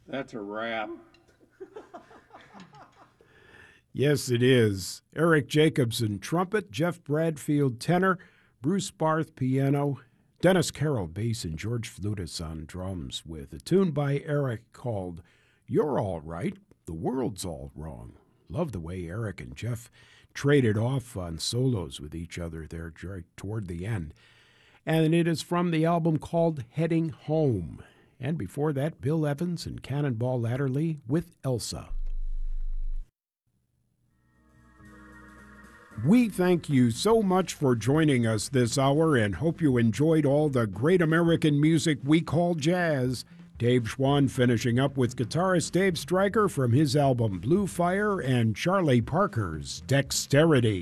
That's a wrap. Yes, it is. Eric Jacobson, trumpet, Jeff Bradfield, tenor, Bruce Barth, piano, Dennis Carroll, bass, and George Flutis on drums, with a tune by Eric called You're All Right, The World's All Wrong. Love the way Eric and Jeff traded off on solos with each other there toward the end. And it is from the album called Heading Home. And before that, Bill Evans and Cannonball Adderley with Elsa. We thank you so much for joining us this hour and hope you enjoyed all the great American music we call jazz. Dave Schwann finishing up with guitarist Dave Stryker from his album Blue Fire and Charlie Parker's Dexterity.